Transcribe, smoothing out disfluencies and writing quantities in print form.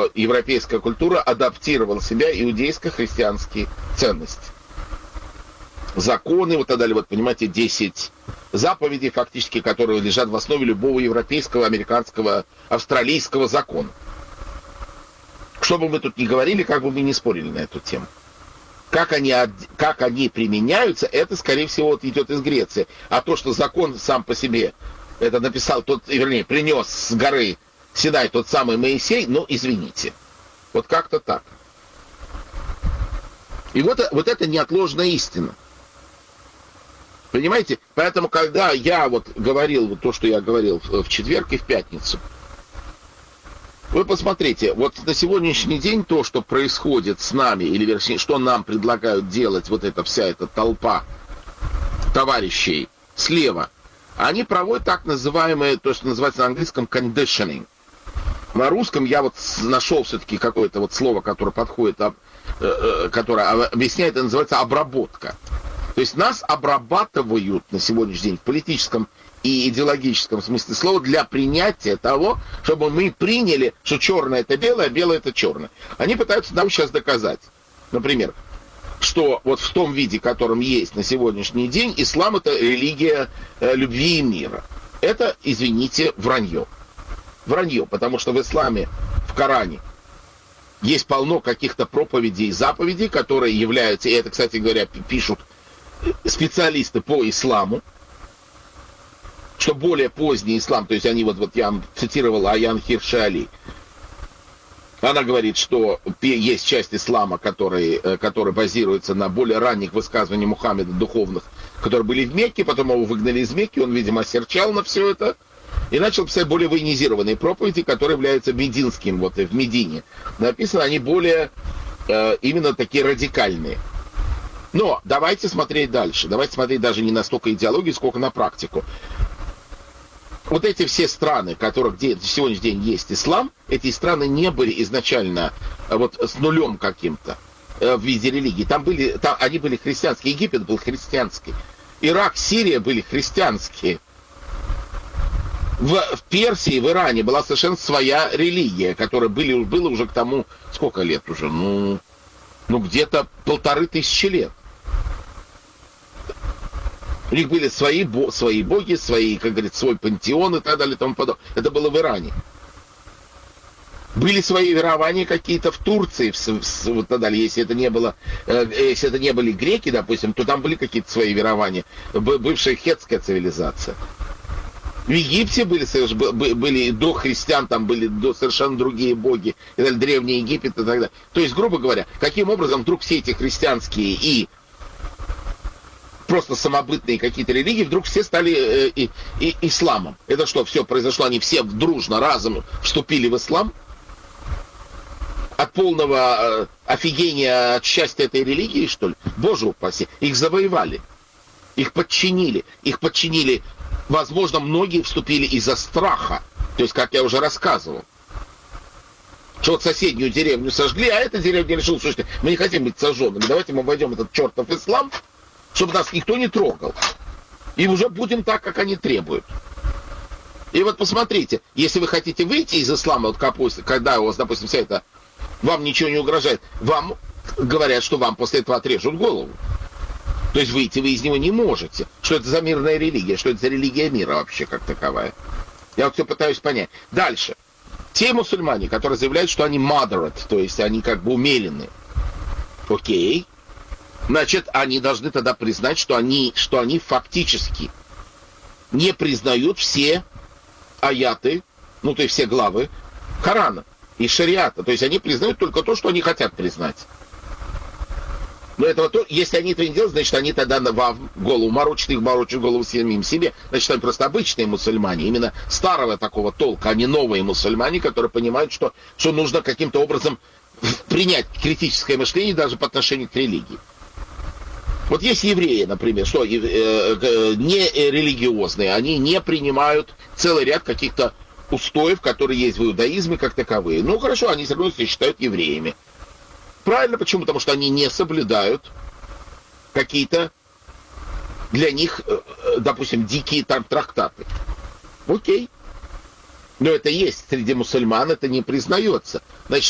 что европейская культура адаптировала себя иудейско-христианские ценности. Законы, вот так далее, вот понимаете, 10 заповедей фактически, которые лежат в основе любого европейского, американского, австралийского закона. Что бы мы тут ни говорили, как бы мы ни спорили на эту тему. Как они применяются, это, скорее всего, вот идет из Греции. А то, что закон сам по себе, это написал тот, вернее, принес с горы Синай тот самый Моисей, ну, извините. Вот как-то так. И вот это неотложная истина. Понимаете? Поэтому, когда я вот говорил вот то, что я говорил в четверг и в пятницу, вы посмотрите, вот на сегодняшний день то, что происходит с нами, или вернее, что нам предлагают делать вот эта вся эта толпа товарищей слева, они проводят так называемое, то, что называется на английском conditioning. На русском я вот нашел все-таки какое-то вот слово, которое подходит, которое объясняет, это называется обработка. То есть нас обрабатывают на сегодняшний день в политическом и идеологическом смысле слова для принятия того, чтобы мы приняли, что черное это белое, а белое это черное. Они пытаются нам сейчас доказать, например, что вот в том виде, котором есть на сегодняшний день, ислам это религия любви и мира. Это, извините, вранье. Вранье, потому что в исламе, в Коране, есть полно каких-то проповедей и заповедей, которые являются, и это, кстати говоря, пишут специалисты по исламу, что более поздний ислам, то есть они вот я цитировал Аян Хирши Али, она говорит, что есть часть ислама, который базируется на более ранних высказываниях Мухаммеда духовных, которые были в Мекке, потом его выгнали из Мекки, он, видимо, осерчал на все это, и начал писать более военизированные проповеди, которые являются мединским, вот и в Медине. Написано, они более именно такие радикальные. Но давайте смотреть дальше. Давайте смотреть даже не на столько идеологию, сколько на практику. Вот эти все страны, в которых где сегодняшний день есть ислам, эти страны не были изначально вот с нулем каким-то в виде религии. Там они были христианские. Египет был христианский. Ирак, Сирия были христианские. В Персии, в Иране была совершенно своя религия, которая было уже к тому, сколько лет уже? Ну где-то 1500 лет. У них были свои боги, свои, как говорится, свой пантеон и так далее и тому подобное. Это было в Иране. Были свои верования какие-то в Турции, вот так далее. Если это не были греки, допустим, то там были какие-то свои верования. Бывшая хетская цивилизация. В Египте были до христиан, там были совершенно другие боги, и далее, Древний Египет и так далее. То есть, грубо говоря, каким образом вдруг все эти христианские и просто самобытные какие-то религии вдруг все стали исламом? Это что, все произошло, они все дружно, разом вступили в ислам? От полного офигения от счастья этой религии, что ли? Боже упаси, их завоевали, их подчинили. Возможно, многие вступили из-за страха. То есть, как я уже рассказывал, что вот соседнюю деревню сожгли, а эта деревня решила, слушайте, мы не хотим быть сожженными, давайте мы войдем в этот чертов ислам, чтобы нас никто не трогал. И уже будем так, как они требуют. И вот посмотрите, если вы хотите выйти из ислама, вот когда у вас, допустим, вся это, вам ничего не угрожает, вам говорят, что вам после этого отрежут голову. То есть выйти вы из него не можете. Что это за мирная религия? Что это за религия мира вообще как таковая? Я вот все пытаюсь понять. Дальше. Те мусульмане, которые заявляют, что они moderate, то есть они как бы умеренные. Окей. Значит, они должны тогда признать, что они фактически не признают все аяты, ну то есть все главы Корана и шариата. То есть они признают только то, что они хотят признать. Но если они этого не делают, значит, они тогда вам голову морочат голову самим себе. Значит, они просто обычные мусульмане, именно старого такого толка, а не новые мусульмане, которые понимают, что нужно каким-то образом принять критическое мышление даже по отношению к религии. Вот есть евреи, например, что не религиозные, они не принимают целый ряд каких-то устоев, которые есть в иудаизме как таковые. Ну, хорошо, они все равно себя считают евреями. Правильно, почему? Потому что они не соблюдают какие-то для них, допустим, дикие там трактаты. Окей. Но это есть среди мусульман, это не признается. Значит,